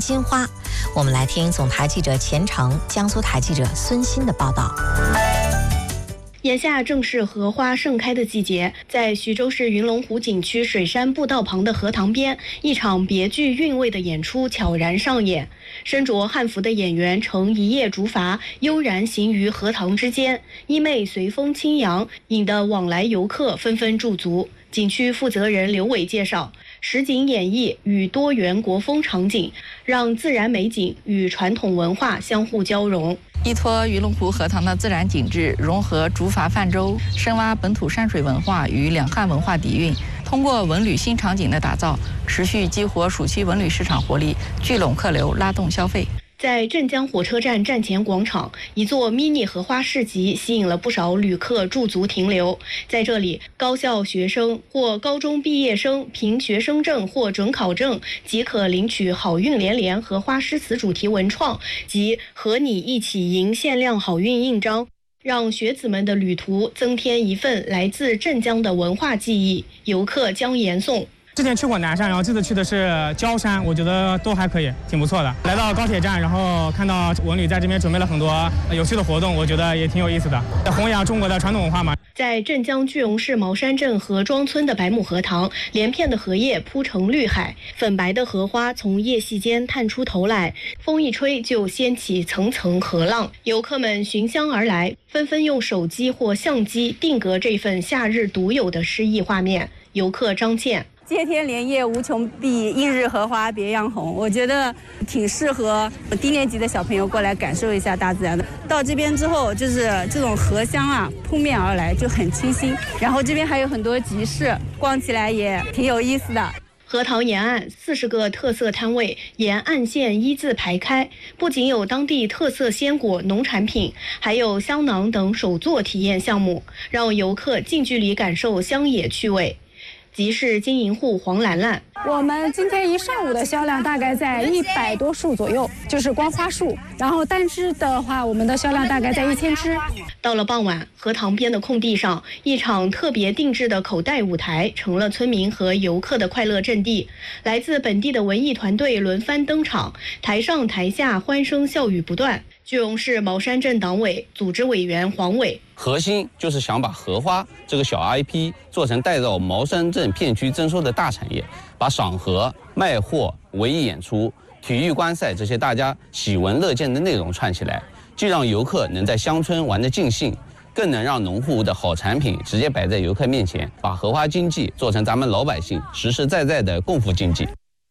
金花。我们来听总台记者钱成、江苏台记者孙鑫的报道。 眼下正是荷花盛开的季节，在徐州市云龙湖景区水山步道旁的荷塘边，一场别具韵味的演出悄然上演。身着汉服的演员乘一叶竹筏，悠然行于荷塘之间，衣袂随风轻扬，引得往来游客纷纷驻足。景区负责人刘伟介绍，实景演绎与多元国风场景，让自然美景与传统文化相互交融。 依托云龙湖荷塘的自然景致，融合竹筏泛舟，深挖本土山水文化与两汉文化底蕴，通过文旅新场景的打造，持续激活暑期文旅市场活力，聚拢客流，拉动消费。 在镇江火车站站前广场，一座 mini 荷花市集吸引了不少旅客驻足停留。在这里，高校学生或高中毕业生凭学生证或准考证即可领取好运连连荷花诗词主题文创及和你一起赢限量好运印章，让学子们的旅途增添一份来自镇江的文化记忆。游客将言颂。 之前去过南山，然后这次去的是焦山，我觉得都还可以，挺不错的。来到高铁站，然后看到文旅在这边准备了很多有趣的活动，我觉得也挺有意思的，弘扬中国的传统文化嘛。 在镇江句容市茅山镇河庄村的百亩荷塘，连片的荷叶铺成绿海，粉白的荷花从叶隙间探出头来，风一吹就掀起层层荷浪。游客们寻香而来，纷纷用手机或相机定格这份夏日独有的诗意画面。游客张倩。 接天莲叶无穷碧，一日荷花别样红。我觉得挺适合低年级的小朋友过来感受一下大自然的。到这边之后，就是这种荷香啊扑面而来，就很清新。然后这边还有很多集市，逛起来也挺有意思的。 荷塘沿岸40个特色摊位沿岸线一字排开，不仅有当地特色鲜果、农产品，还有香囊等手作体验项目，让游客近距离感受乡野趣味。集市经营户黄兰兰， 我们今天一上午的销量大概在100多束左右，就是光花束。然后单枝的话，我们的销量大概在1000枝。 到了傍晚，荷塘边的空地上，一场特别定制的口袋舞台成了村民和游客的快乐阵地。来自本地的文艺团队轮番登场，台上台下欢声笑语不断。句容市茅山镇党委组织委员黄伟， 核心就是想把荷花这个小 IP 做成带到茅山镇片区增收的大产业，把赏荷、卖货、文艺演出、体育观赛这些大家喜闻乐见的内容串起来，既让游客能在乡村玩得尽兴，更能让农户的好产品直接摆在游客面前，把荷花经济做成咱们老百姓实实在在的共富经济。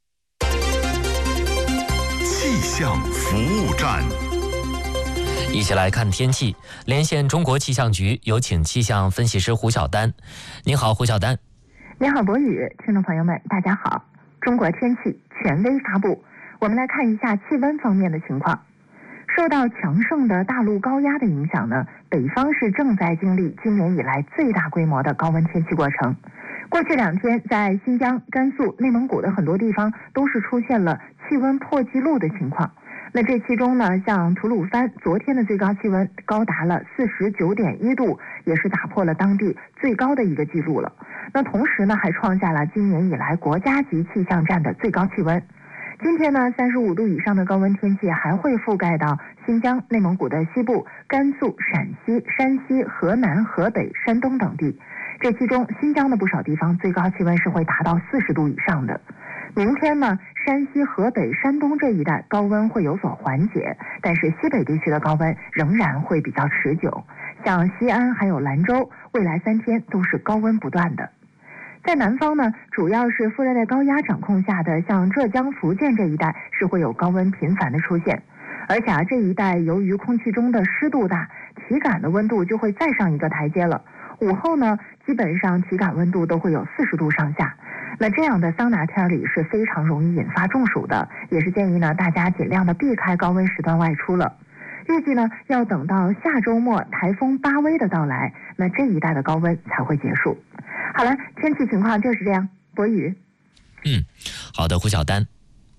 气象服务站。 一起来看天气，连线中国气象局，有请气象分析师胡晓丹。您好，胡晓丹。 您好，博宇，听众朋友们，大家好。中国天气权威发布，我们来看一下气温方面的情况。受到强盛的大陆高压的影响呢，北方是正在经历今年以来最大规模的高温天气过程。过去2天，在新疆、甘肃、内蒙古的很多地方都是出现了气温破纪录的情况。那这其中呢，像吐鲁番昨天的最高气温高达了49.1度，也是打破了当地最高的一个记录了。那同时呢，还创下了今年以来国家级气象站的最高气温。今天呢，35度以上的高温天气还会覆盖到新疆、内蒙古的西部、甘肃、陕西、山西、河南、河北、山东等地。这其中，新疆的不少地方最高气温是会达到40度以上的。明天呢，山西、河北、山东这一带高温会有所缓解，但是西北地区的高温仍然会比较持久。像西安还有兰州，未来3天都是高温不断的。在南方呢，主要是副热带高压掌控下的像浙江、福建这一带是会有高温频繁的出现，而且这一带由于空气中的湿度大，体感的温度就会再上一个台阶了。午后呢，基本上体感温度都会有40度上下。那这样的桑拿天里是非常容易引发中暑的，也是建议呢大家尽量的避开高温时段外出了。预计呢要等到下周末台风巴威的到来，那这一带的高温才会结束。好了，天气情况就是这样。博宇。 好的，胡晓丹。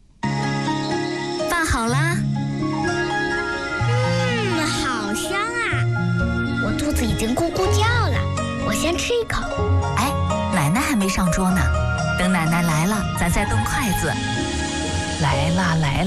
饭好啦。好香啊！我肚子已经咕咕叫了，我先吃一口。 哎，奶奶还没上桌呢，等奶奶来了，咱再动筷子。来啦来啦。